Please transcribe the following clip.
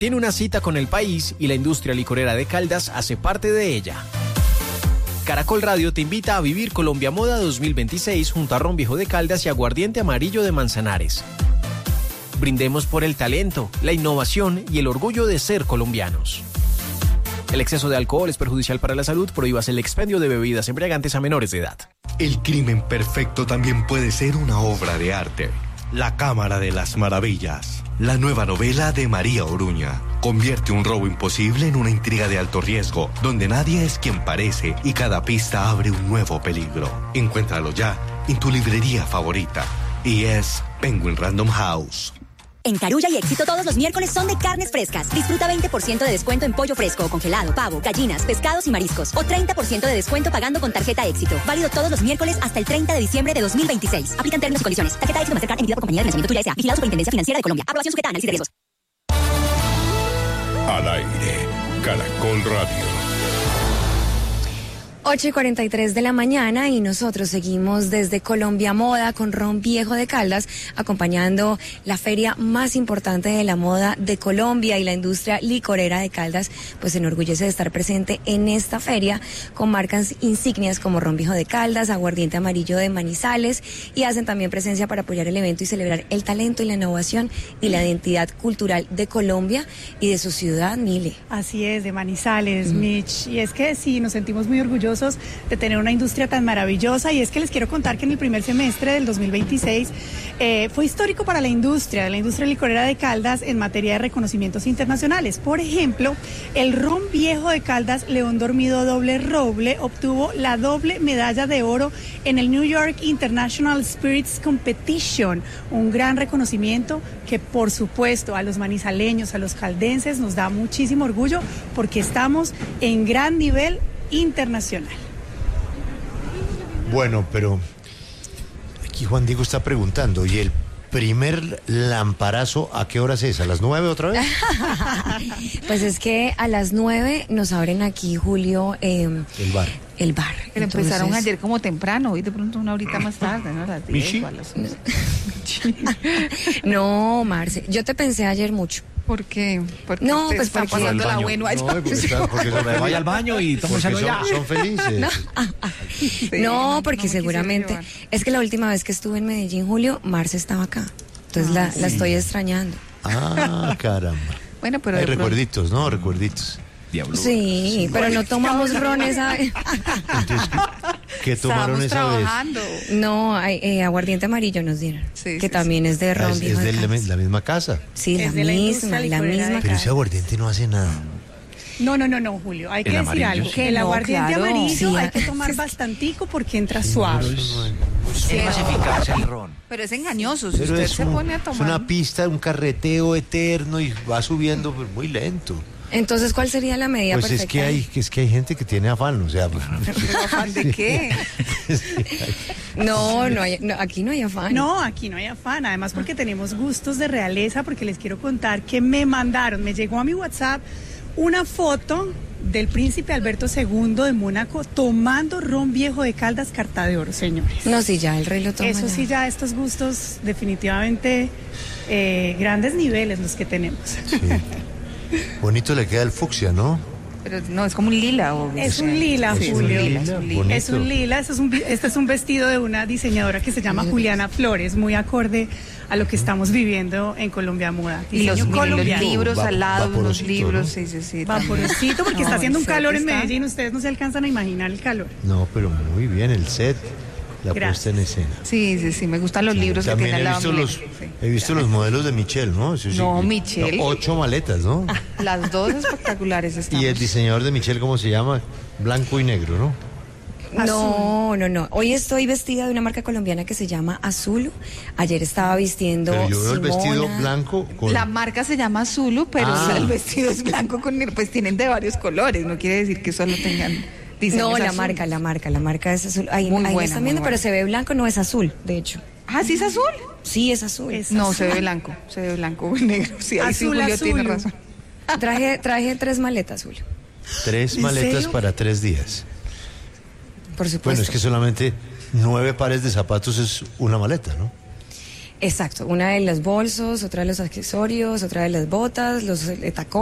tiene una cita con el país y la industria licorera de Caldas hace parte de ella. Caracol Radio te invita a vivir Colombia Moda 2026 junto a Ron Viejo de Caldas y Aguardiente Amarillo de Manzanares. Brindemos por el talento, la innovación y el orgullo de ser colombianos. El exceso de alcohol es perjudicial para la salud. Prohíbas el expendio de bebidas embriagantes a menores de edad. El crimen perfecto también puede ser una obra de arte. La Cámara de las Maravillas. La nueva novela de María Oruña. Convierte un robo imposible en una intriga de alto riesgo, donde nadie es quien parece y cada pista abre un nuevo peligro. Encuéntralo ya en tu librería favorita. Y es Penguin Random House. En Carulla y Éxito todos los miércoles son de carnes frescas. Disfruta 20% de descuento en pollo fresco o congelado, pavo, gallinas, pescados y mariscos. O 30% de descuento pagando con tarjeta Éxito. Válido todos los miércoles hasta el 30 de diciembre de 2026. Aplican términos y condiciones. Tarjeta Éxito Mastercard emitida por Compañía de Financiamiento Tuya S.A. Vigilado Superintendencia Financiera de Colombia. Aprobación sujeta a análisis de riesgos. Al aire, Caracol Radio. 8:43 de la mañana y nosotros seguimos desde Colombia Moda con Ron Viejo de Caldas, acompañando la feria más importante de la moda de Colombia, y la industria licorera de Caldas pues se enorgullece de estar presente en esta feria con marcas insignias como Ron Viejo de Caldas, Aguardiente Amarillo de Manizales, y hacen también presencia para apoyar el evento y celebrar el talento y la innovación y la identidad cultural de Colombia y de su ciudad, Mile. Así es, de Manizales, Mitch, y es que sí, nos sentimos muy orgullosos de tener una industria tan maravillosa, y es que les quiero contar que en el primer semestre del 2026 fue histórico para la industria licorera de Caldas en materia de reconocimientos internacionales. Por ejemplo, el Ron Viejo de Caldas León Dormido Doble Roble obtuvo la doble medalla de oro en el New York International Spirits Competition, un gran reconocimiento que por supuesto a los manizaleños, a los caldenses nos da muchísimo orgullo porque estamos en gran nivel internacional. Bueno, pero aquí Juan Diego está preguntando, ¿y el primer lamparazo a qué horas es? ¿A las 9 otra vez? Pues es que a las 9 nos abren aquí, Julio, el bar. Pero entonces empezaron ayer como temprano, hoy de pronto una horita más tarde, ¿no? A las 10 o a las 11. No, Marce, yo te pensé ayer mucho. ¿Por qué? Porque no, pues está porque pasando la buena allá. No, porque vaya al baño y tómenselo ya. Son felices. No, Sí, no, porque no seguramente es que la última vez que estuve en Medellín, Julio, Marce estaba acá. Entonces la estoy extrañando. Ah, caramba. Bueno, pero hay recuerditos, ¿no? Recuerditos. Diablo. Sí, pero no tomamos ron esa vez. Entonces, ¿qué tomaron esa trabajando. vez? No, aguardiente amarillo nos dieron, que también es de ron. Es de la misma casa. Sí, Es la de misma casa. Pero ese aguardiente no hace nada. No, Julio, hay que decir amarillo, algo. sí. El aguardiente claro. amarillo Sí, hay que tomar bastantico porque entra suave. Es más eficaz el ron. Pero es engañoso, si Pero usted es se pone a tomar. es una pista, un carreteo eterno y va subiendo pues, muy lento. Entonces, ¿cuál sería la medida Pues perfecta? es que hay gente que tiene afán, o sea. ¿Pero afán de qué? No, aquí no hay afán. No, aquí no hay afán, además porque tenemos gustos de realeza, porque les quiero contar que me llegó a mi WhatsApp una foto del príncipe Alberto II de Mónaco tomando ron Viejo de Caldas Carta de Oro, señores. No, sí, ya el rey lo toma. Eso sí, ya estos gustos definitivamente grandes niveles los que tenemos. Sí. Bonito le queda el fucsia, ¿no? Pero no, es como un lila. Es un lila, sí, Julio. Bonito. Es un lila, este es un vestido de una diseñadora que se llama Juliana Flores, muy acorde a lo que estamos viviendo en Colombia Moda. Y los libros al lado, unos Vaporosito, libros, ¿no? sí. Vaporosito, porque está haciendo un el set calor en está- Medellín, ustedes no se alcanzan a imaginar el calor. No, pero muy bien, el set, la Gracias. puesta en escena. Sí, me gustan los libros que También tienen he al lado. visto los modelos de Michelle, ¿no? Eso sí, No, Michelle. 8 maletas, ¿no? Las dos espectaculares están. Y el diseñador de Michelle, ¿cómo se llama? Blanco y negro, ¿no? No. Hoy estoy vestida de una marca colombiana que se llama Azul. Ayer estaba vistiendo Pero yo veo el vestido Simona. blanco con... La marca se llama Zulu, pero Ah. el vestido es blanco con pues tienen de varios colores, no quiere decir que solo tengan diseños No, la azules. marca es azul. Ahí Muy me buena, están muy viendo, buena. pero se ve blanco, no es azul, de hecho. Ah, ¿sí es azul? Sí, es azul. No, se ve blanco o negro. Sí, ahí sí Azul, Julio azul. tiene razón. Traje 3 maletas, Julio. 3 ¿En maletas serio? para 3 días. Por supuesto. Bueno, es que solamente 9 pares de zapatos es una maleta, ¿no? Exacto, una de los bolsos, otra de los accesorios, otra de las botas, los tacones.